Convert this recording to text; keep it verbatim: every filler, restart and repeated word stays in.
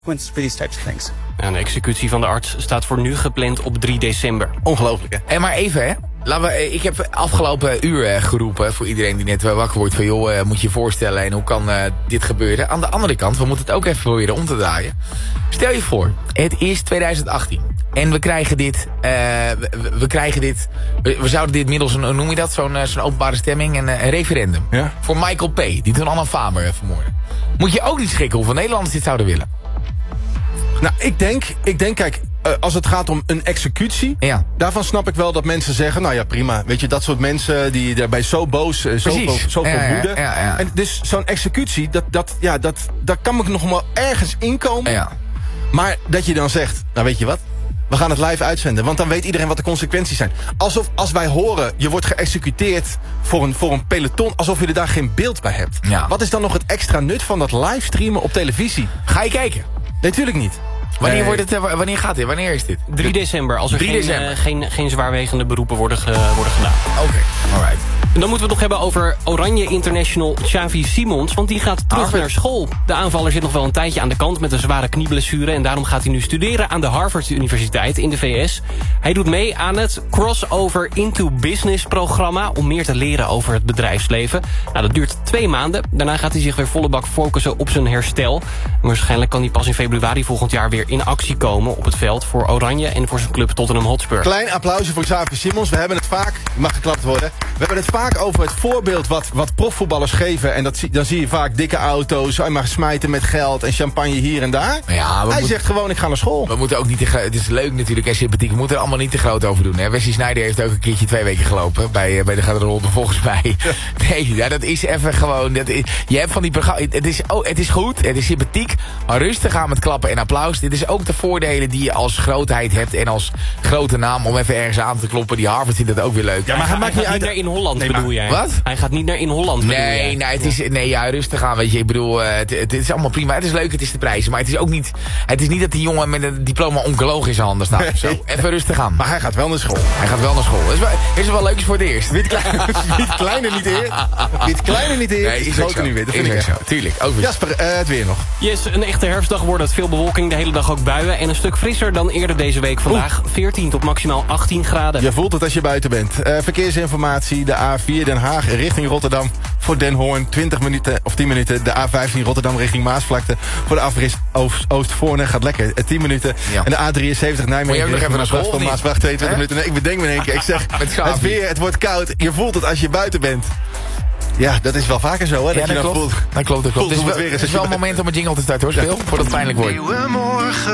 for these types of things. Een executie van de arts staat voor nu gepland op drie december. Ongelooflijk, hè? En maar even, hè. Laten we, ik heb afgelopen uur uh, geroepen voor iedereen die net uh, wakker wordt van joh, uh, moet je je voorstellen en hoe kan uh, dit gebeuren. Aan de andere kant, we moeten het ook even proberen om te draaien. Stel je voor, het is twintig achttien en we krijgen dit, uh, we, we krijgen dit, we, we zouden dit middels een, hoe noem je dat, zo'n uh, zo'n openbare stemming en uh, een referendum. Ja? Voor Michael P., die toen Anna Faber uh, vermoordde. Moet je ook niet schrikken hoeveel Nederlanders dit zouden willen. Nou, ik denk, ik denk kijk, uh, als het gaat om een executie, ja. daarvan snap ik wel dat mensen zeggen, nou ja, prima. Weet je, dat soort mensen die daarbij zo boos, uh, zoveel, zoveel ja, woede. Ja, ja, ja. En dus zo'n executie, dat, dat, ja, dat, daar kan ik nog wel ergens inkomen. Ja. Maar dat je dan zegt, nou weet je wat, we gaan het live uitzenden. Want dan weet iedereen wat de consequenties zijn. Alsof als wij horen, je wordt geëxecuteerd voor een, voor een peloton, alsof je er daar geen beeld bij hebt. Ja. Wat is dan nog het extra nut van dat livestreamen op televisie? Ga je kijken? Nee, natuurlijk niet. Wanneer, nee. wordt het, wanneer gaat dit? Wanneer is dit? drie december, als er geen, december. Uh, geen, geen zwaarwegende beroepen worden, ge, worden gedaan. Oké, okay. alright. En dan moeten we het nog hebben over Oranje International Xavi Simons. Want die gaat terug Harvard. naar school. De aanvaller zit nog wel een tijdje aan de kant met een zware knieblessure. En daarom gaat hij nu studeren aan de Harvard Universiteit in de V S. Hij doet mee aan het Crossover into Business programma. Om meer te leren over het bedrijfsleven. Nou, dat duurt twee maanden. Daarna gaat hij zich weer volle bak focussen op zijn herstel. En waarschijnlijk kan hij pas in februari volgend jaar weer in actie komen op het veld. Voor Oranje en voor zijn club Tottenham Hotspur. Klein applausje voor Xavi Simons. We hebben het vaak, mag geklapt worden. We hebben het vaak over het voorbeeld wat, wat profvoetballers geven. En dat, dan zie je vaak dikke auto's. Hij mag smijten met geld en champagne hier en daar. Ja, hij moeten, zegt gewoon, ik ga naar school. We moeten ook niet te, het is leuk natuurlijk en sympathiek. We moeten er allemaal niet te groot over doen. Hè? Wesley Sneijder heeft ook een keertje twee weken gelopen. Bij, bij de garderobe volgens mij. Nee, ja, dat is even gewoon. Dat is, je hebt van die programma. Het is, oh, het is goed, het is sympathiek. Maar rustig aan met klappen en applaus. Dit is ook de voordelen die je als grootheid hebt. En als grote naam om even ergens aan te kloppen. Die Harvard vindt dat ook weer leuk. Ja, maar hij, hij maakt niet uit naar in Holland, nee, bedoel jij? Wat? Hij gaat niet naar in Holland, bedoel nee, jij? Nee, het is, nee, ja, rustig aan, weet je. Ik bedoel, uh, het, het is allemaal prima. Het is leuk, het is de prijzen. Maar het is ook niet, het is niet dat die jongen met een diploma oncoloog in zijn handen staat. Nee. Zo, even rustig aan. Maar hij gaat wel naar school. Hij gaat wel naar school. Is, wel, is er wel leuk voor het eerst. Wie het kleine, wie het kleine niet eert. Wie het kleine niet eert, nee, is groter niet weer. Dat vind ik zo. Tuurlijk, ook weer. Jasper, uh, het weer nog. Yes, een echte herfstdag wordt het. Veel bewolking, de hele dag ook buien. En een stuk frisser dan eerder deze week. Vandaag Oeh. veertien tot maximaal achttien graden. Je voelt het als je buiten bent. Uh, verkeersinformatie, de A vier Den Haag richting Rotterdam. Voor Den Hoorn, twintig minuten of tien minuten. De A vijftien Rotterdam richting Maasvlakte. Voor de afrit Oost-Voorne gaat lekker, tien minuten. Ja. En de A drieënzeventig Nijmegen richting even naar school, Maasvlakte, tweeëntwintig minuten. Nee, ik bedenk me in één keer. Ik zeg, het weer, het wordt koud. Je voelt het als je buiten bent. Ja, dat is wel vaker zo, hè? Dat, ja, je dat, dan klopt. voelt. Dat klopt, dat klopt. Het is wel, het is wel een moment om een jingle te starten, hoor. Speel, voordat het pijnlijk wordt.